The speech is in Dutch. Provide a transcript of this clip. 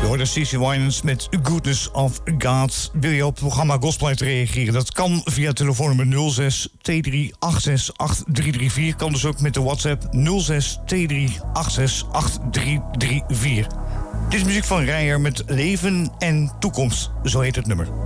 Door de CC Winans met Goodness of God. Wil je op het programma Gospel reageren? Dat kan via telefoonnummer 06 2386 8334. Kan dus ook met de WhatsApp 06 2386 8334. Dit is muziek van Rijer met Leven en Toekomst. Zo heet het nummer.